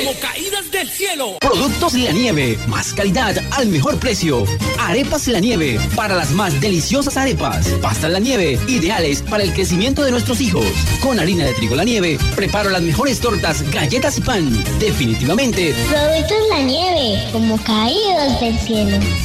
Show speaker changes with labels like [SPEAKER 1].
[SPEAKER 1] Como caídas del cielo.
[SPEAKER 2] Productos La Nieve, más calidad al mejor precio. Arepas La Nieve, para las más deliciosas arepas. Pastas La Nieve, ideales para el crecimiento de nuestros hijos. Con harina de trigo La Nieve, preparo las mejores tortas, galletas y pan. Definitivamente.
[SPEAKER 3] Productos La Nieve, como caídas del cielo.